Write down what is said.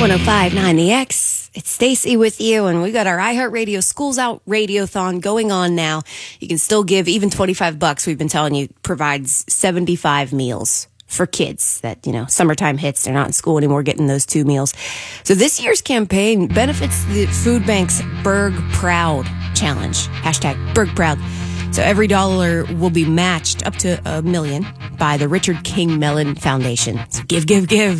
105.9 The X. It's Stacy with you, and we got our iHeartRadio Schools Out Radiothon going on now. You can still give even $25. We've been telling you provides 75 meals for kids that, summertime hits. They're not in school anymore getting those 2 meals. So this year's campaign benefits the food bank's Berg Proud Challenge. Hashtag Berg Proud. So every dollar will be matched up to $1 million by the Richard King Mellon Foundation. So give.